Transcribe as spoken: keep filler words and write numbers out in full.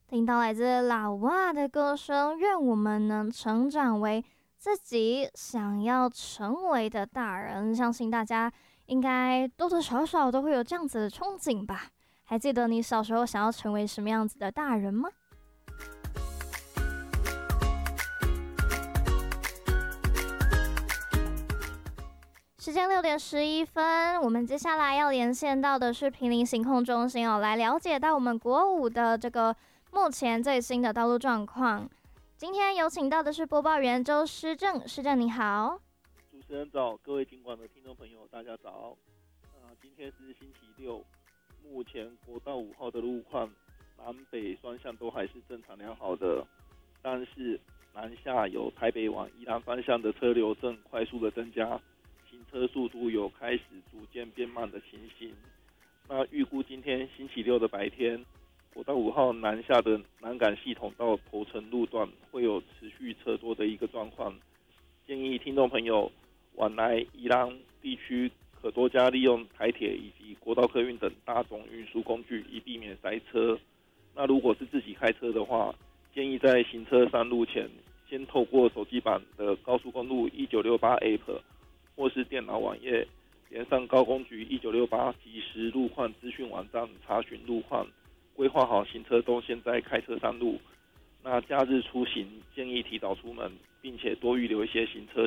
听到来自老蛙的歌声，愿我们能成长为自己想要成为的大人。相信大家应该多多少少都会有这样子的憧憬吧？还记得你小时候想要成为什么样子的大人吗？时间六点十一分，我们接下来要连线到的是坪林行控中心哦，来了解到我们国五的这个目前最新的道路状况。今天有请到的是播报员周诗正，诗正你好。 主持人早，各位警广的听众朋友大家早。呃、今天是星期六，目前国道五号的路况南北双向都还是正常良好的，但是南下有台北往宜兰方向的车流正快速的增加，行车速度有开始逐渐变慢的情形。那预估今天星期六的白天，国道五号南下的南港系统到头城路段会有持续车多的一个状况，建议听众朋友往来宜兰地区可多加利用台铁以及国道客运等大众运输工具，以避免塞车。那如果是自己开车的话，建议在行车上路前，先透过手机版的高速公路一九六八 App 或是电脑网页，连上高工局一九六八即时路况资讯网站查询路况，规划好行车动线再开车上路。那假日出行建议提早出门，并且多预留一些行车